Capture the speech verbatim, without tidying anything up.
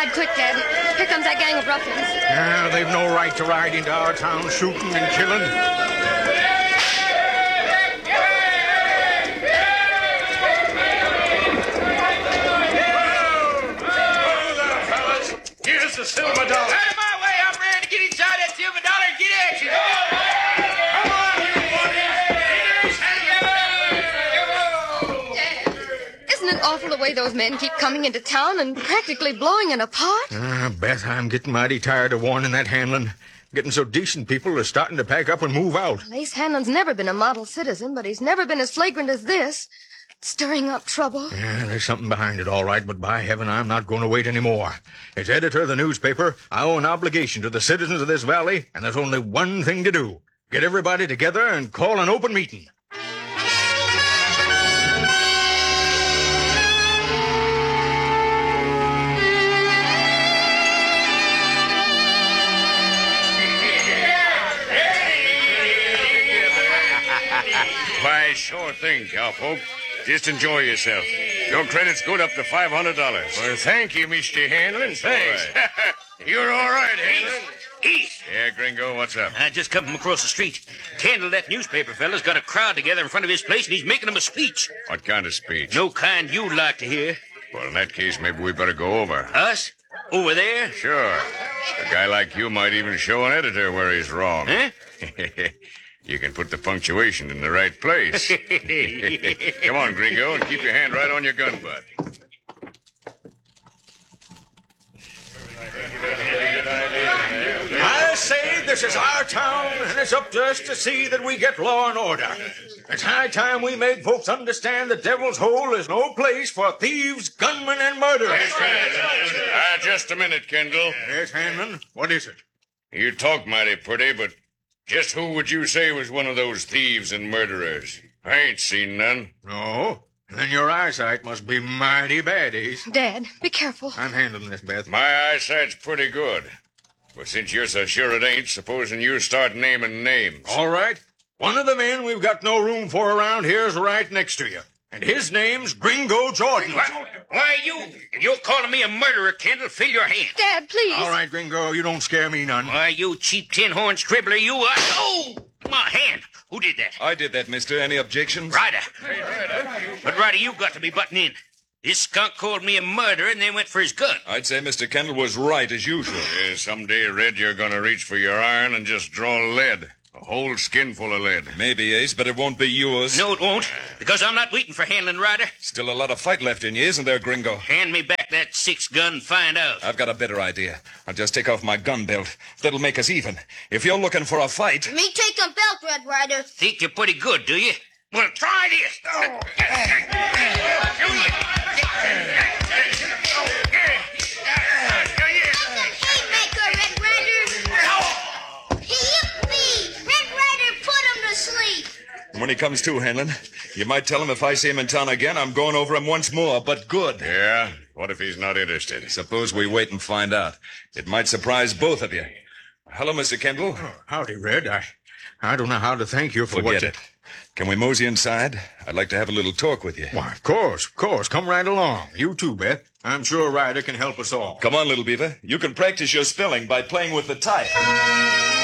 inside quick, Dad. Here comes that gang of ruffians. Yeah, they've no right to ride into our town shooting and killing. Here's the silver dollar. Out of my way, I'm ready to get inside that silver dollar and get action. Come on, Dad, isn't it awful the way those men keep coming into town and practically blowing it apart? Ah, Beth, I'm getting mighty tired of warning that Hanlon. Getting so decent people are starting to pack up and move out. Ace Hanlon's never been a model citizen, but he's never been as flagrant as this. Stirring up trouble. Yeah, there's something behind it, all right, but by heaven, I'm not going to wait anymore. As editor of the newspaper, I owe an obligation to the citizens of this valley, and there's only one thing to do. Get everybody together and call an open meeting. Why, sure thing, cowpoke. Just enjoy yourself. Your credit's good up to five hundred dollars. Well, thank you, Mister Hanlon. Thanks. All right. You're all right, Hanlon. East. Yeah, Gringo, what's up? I just come from across the street. Kendall, that newspaper fella's got a crowd together in front of his place, and he's making them a speech. What kind of speech? No kind you'd like to hear. Well, in that case, maybe we better go over. Us? Over there? Sure. A guy like you might even show an editor where he's wrong. Huh? You can put the punctuation in the right place. Come on, Gringo, and keep your hand right on your gun butt. I say this is our town, and it's up to us to see that we get law and order. It's high time we made folks understand the Devil's Hole is no place for thieves, gunmen, and murderers. Ah, just a minute, Kendall. Yes, Hanlon, what is it? You talk mighty pretty, but just who would you say was one of those thieves and murderers? I ain't seen none. No? Then your eyesight must be mighty bad, Ace. Dad, be careful. I'm handling this, Beth. My eyesight's pretty good. But since you're so sure it ain't, supposing you start naming names. All right. One of the men we've got no room for around here is right next to you. And his name's Gringo Jordan. Why, why you... If you're calling me a murderer, Kendall, fill your hand. Dad, please. All right, Gringo, you don't scare me none. Why, you cheap tin-horn scribbler, you are... Oh! My hand. Who did that? I did that, mister. Any objections? Ryder. But, Ryder, you've got to be butting in. This skunk called me a murderer and then went for his gun. I'd say Mister Kendall was right, as usual. Yeah, someday, Red, you're gonna reach for your iron and just draw lead. A whole skin full of lead. Maybe, Ace, but it won't be yours. No, it won't. Because I'm not waiting for handling, Ryder. Still a lot of fight left in you, isn't there, Gringo? Hand me back that six-gun and find out. I've got a better idea. I'll just take off my gun belt. That'll make us even. If you're looking for a fight... Me take a belt, Red Ryder. Think you're pretty good, do you? Well, try this. Oh. Haymaker, Red Ryder. He hit me. Red Ryder put him to sleep. When he comes to, Hanlon, you might tell him if I see him in town again, I'm going over him once more, but good. Yeah? What if he's not interested? Suppose we wait and find out. It might surprise both of you. Hello, Mister Kendall. Oh, howdy, Red. I, I don't know how to thank you for Forget what you... it. Can we mosey inside? I'd like to have a little talk with you. Why, of course, of course. Come right along. You too, Beth. I'm sure Ryder can help us all. Come on, little beaver. You can practice your spelling by playing with the type.